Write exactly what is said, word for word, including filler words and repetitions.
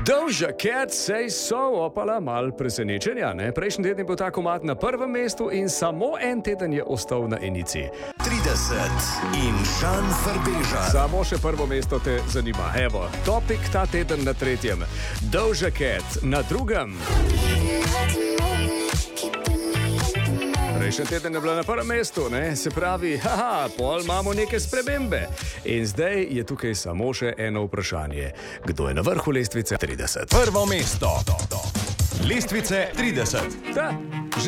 Doja Cat sej so opala mal presenečenja, ne? Prejšnji teden je bil ta komad na prvem mestu in samo en teden je ostal na enici. trideset in Žan Farbeža. Samo še prvo mesto te zanima. Evo, topik ta teden na tretjem. Doja Cat na drugem. Prejšnji teden je bila na prvem mestu, ne? Se pravi, haha, pol imamo neke spremembe. In zdaj je tukaj samo še eno vprašanje. Kdo je na vrhu lestvice trideset? Prvo mesto. Lestvice trideset. Da.